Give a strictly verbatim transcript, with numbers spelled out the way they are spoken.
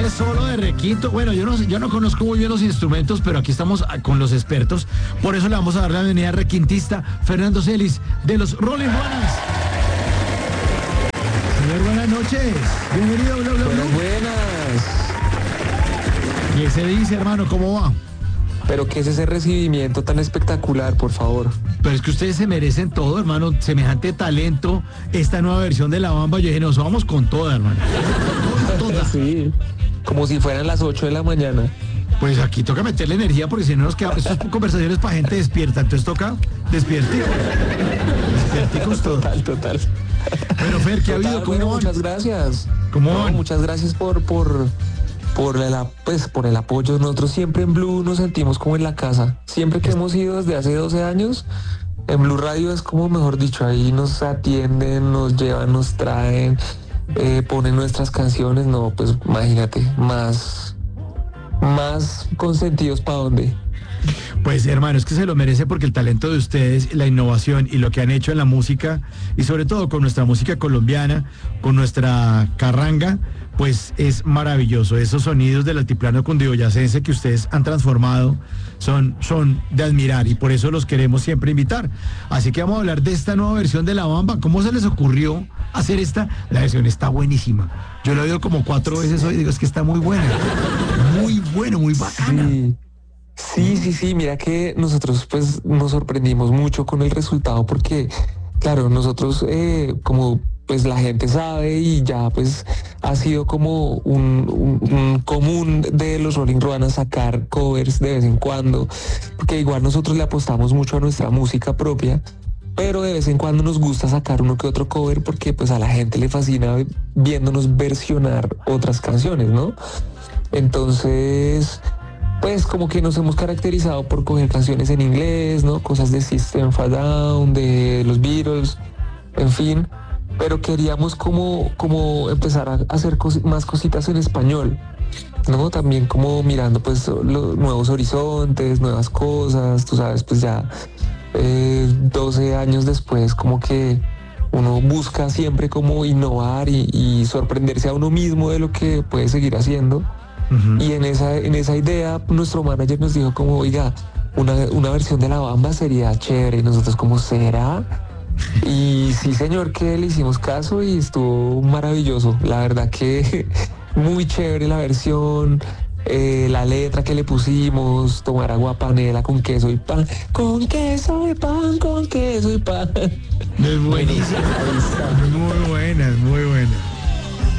Qué solo de requinto. Bueno, yo no sé, yo no conozco muy bien los instrumentos, pero aquí estamos con los expertos. Por eso le vamos a dar la bienvenida al requintista Fernando Celis de los Rolling Ruanas. Señor, buenas noches. Bienvenido a Bla Bla Bla. Buenas, buenas. ¿Y ese dice, hermano, cómo va? Pero ¿qué es ese recibimiento tan espectacular, por favor? Pero es que ustedes se merecen todo, hermano. Semejante talento. Esta nueva versión de La Bamba, yo dije, nos vamos con toda, hermano. Toda. Sí. Como si fueran las ocho de la mañana. Pues aquí toca meterle energía porque si no nos quedamos. Estas conversaciones para gente despierta. Entonces toca despiertico. Despierticos todos. Total, total. Bueno, Fer, ¿qué ha Total, habido? ¿Cómo bueno, van? muchas gracias. ¿Cómo No, van? muchas gracias por, por, por, el, pues, por el apoyo. Nosotros siempre en Blue nos sentimos como en la casa. Siempre que hemos ido desde hace doce años, en Blue Radio es como, mejor dicho, ahí nos atienden, nos llevan, nos traen, eh, ponen nuestras canciones. No, pues imagínate, más, más consentidos para dónde. Pues hermano, es que se lo merece porque el talento de ustedes, la innovación y lo que han hecho en la música y sobre todo con nuestra música colombiana, con nuestra carranga, pues es maravilloso. Esos sonidos del altiplano cundiboyacense que ustedes han transformado son, son de admirar y por eso los queremos siempre invitar. Así que vamos a hablar de esta nueva versión de La Bamba. ¿Cómo se les ocurrió hacer esta? La versión está buenísima. Yo la he oído como cuatro veces hoy y digo, es que está muy buena. Muy bueno, muy bacana. Sí. Sí, sí, sí, mira que nosotros pues nos sorprendimos mucho con el resultado porque, claro, nosotros eh, como pues la gente sabe y ya pues ha sido como un, un, un común de los Rolling Ruanas sacar covers de vez en cuando, porque igual nosotros le apostamos mucho a nuestra música propia, pero de vez en cuando nos gusta sacar uno que otro cover porque pues a la gente le fascina viéndonos versionar otras canciones, ¿no? Entonces, pues como que nos hemos caracterizado por coger canciones en inglés, ¿no? Cosas de System of a Down, de los Beatles, en fin. Pero queríamos como, como empezar a hacer cos- más cositas en español, ¿no? También como mirando pues los nuevos horizontes, nuevas cosas, tú sabes, pues ya eh, doce años después como que uno busca siempre como innovar y, y sorprenderse a uno mismo de lo que puede seguir haciendo. Uh-huh. Y en esa, en esa idea nuestro manager nos dijo como, oiga, una, una versión de La Bamba sería chévere. Y nosotros como, ¿será? Y sí, señor, que le hicimos caso y estuvo maravilloso. La verdad que muy chévere la versión, eh, la letra que le pusimos, tomar agua panela con queso y pan, con queso y pan, con queso y pan. Es buenísimo. Muy buena, muy buena.